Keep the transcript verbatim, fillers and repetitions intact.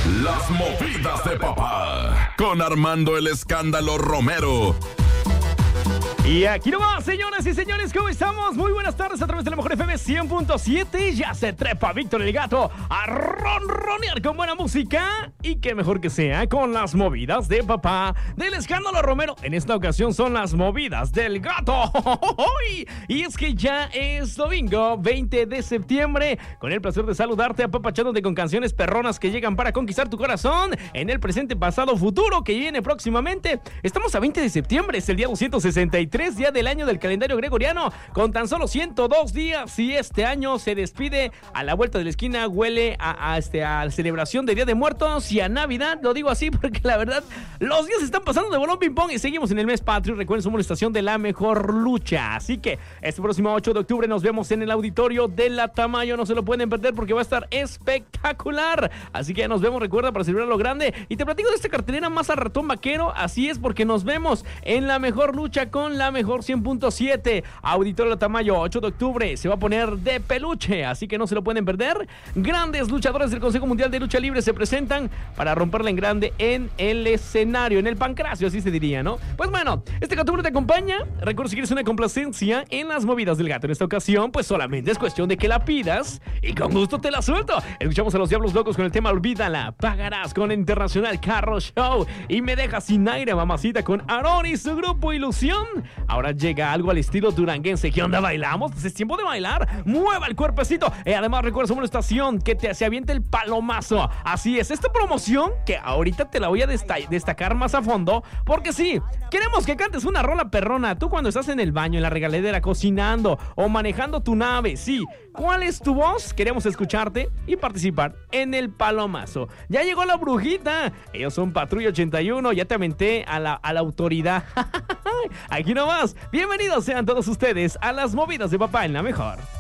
Las movidas de papá. Con Armando el Escándalo Romero. Y aquí nomás, señoras y señores, ¿cómo estamos? Muy buenas tardes a través de la Mejor F M cien punto siete. Ya se trepa Víctor el Gato a ronronear con buena música. Y qué mejor que sea con las movidas de papá del Escándalo Romero. En esta ocasión son las movidas del Gato. Y es que ya es domingo veinte de septiembre. Con el placer de saludarte, apapachándote con canciones perronas que llegan para conquistar tu corazón. En el presente, pasado, futuro que viene próximamente. Estamos a veinte de septiembre, es el día doscientos sesenta y tres. Día del año del calendario gregoriano, con tan solo ciento dos días, y este año se despide. A la vuelta de la esquina huele a, a, este, a la celebración de Día de Muertos y a Navidad. Lo digo así porque la verdad los días están pasando de bolón ping pong y seguimos en el mes patrio. Recuerden, somos la estación de la mejor lucha, así que este próximo ocho de octubre nos vemos en el auditorio de la Tamayo. No se lo pueden perder porque va a estar espectacular, así que ya nos vemos, recuerda, para celebrar lo grande. Y te platico de esta cartelera más a ratón vaquero. Así es, porque nos vemos en la mejor lucha con la mejor cien punto siete. Auditorio Tamayo, ocho de octubre, se va a poner de peluche, así que no se lo pueden perder. Grandes luchadores del Consejo Mundial de Lucha Libre se presentan para romperla en grande en el escenario, en el pancracio, así se diría, ¿no? Pues bueno, este octubre te acompaña. Recuerda, si quieres una complacencia en las movidas del Gato en esta ocasión, pues solamente es cuestión de que la pidas y con gusto te la suelto. Escuchamos a los Diablos Locos con el tema Olvídala. Pagarás con el Internacional Carro Show. Y Me Dejas Sin Aire, mamacita, con Aarón y su grupo Ilusión. Ahora llega algo al estilo duranguense. ¿Qué onda, bailamos? Pues es tiempo de bailar. Mueva el cuerpecito. Y además, recuerda, somos una estación que te se avienta el palomazo. Así es, esta promoción que ahorita te la voy a desta- destacar más a fondo, porque sí, queremos que cantes una rola perrona. Tú cuando estás en el baño, en la regaledera, cocinando o manejando tu nave, sí. ¿Cuál es tu voz? Queremos escucharte y participar en el palomazo. Ya llegó la brujita. Ellos son Patrulla ochenta y uno. Ya te aventé a la, a la autoridad. Aquí nomás. Bienvenidos sean todos ustedes a las movidas de papá en la mejor.